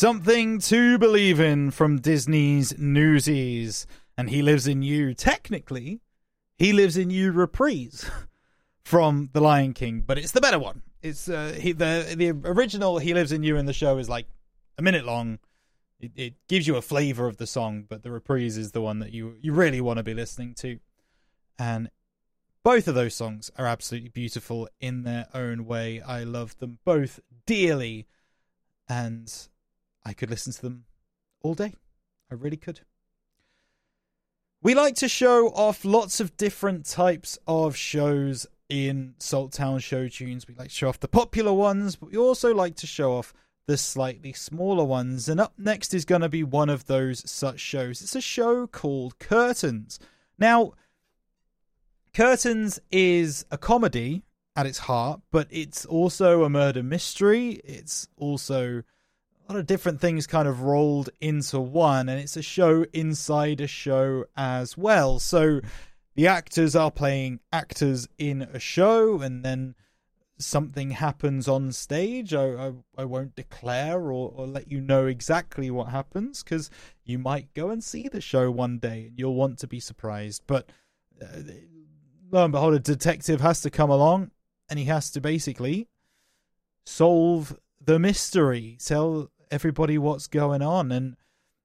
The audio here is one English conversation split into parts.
Something to Believe In from Disney's Newsies. And He Lives in You. Technically, He Lives in You reprise from The Lion King, but it's the better one. It's the original He Lives in You in the show is like a minute long. It gives you a flavor of the song, but the reprise is the one that you really want to be listening to. And both of those songs are absolutely beautiful in their own way. I love them both dearly, and I could listen to them all day. I really could. We like to show off lots of different types of shows in Salttown Show Tunes. We like to show off the popular ones, but we also like to show off the slightly smaller ones. And up next is going to be one of those such shows. It's a show called Curtains. Now, Curtains is a comedy at its heart, but it's also a murder mystery. It's also a lot of different things kind of rolled into one, and it's a show inside a show as well. So the actors are playing actors in a show, and then something happens on stage. I won't declare or let you know exactly what happens, because you might go and see the show one day and you'll want to be surprised. But lo and behold, a detective has to come along, and he has to basically solve the mystery, tell everybody what's going on. And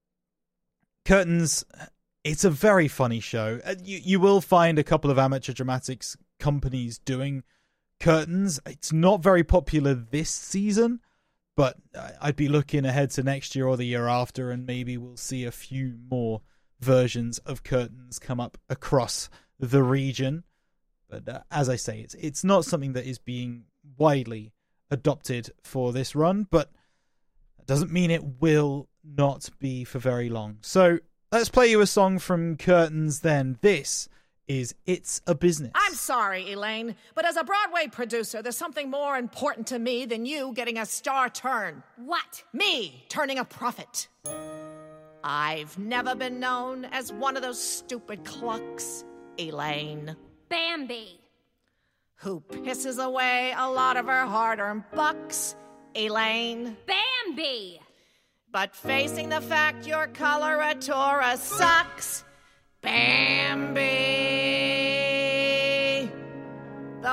Curtains, it's a very funny show. You will find a couple of amateur dramatics companies doing Curtains. It's not very popular this season, but I'd be looking ahead to next year or the year after, and maybe we'll see a few more versions of Curtains come up across the region. But as I say, it's not something that is being widely adopted for this run, but that doesn't mean it will not be for very long. So let's play you a song from Curtains then. This is It's a Business. I'm sorry, Elaine, but as a Broadway producer, there's something more important to me than you getting a star turn. What? Me turning a profit. I've never been known as one of those stupid clucks, Elaine. Bambi. Who pisses away a lot of her hard-earned bucks, Elaine. Bambi. But facing the fact your coloratura sucks, Bambi.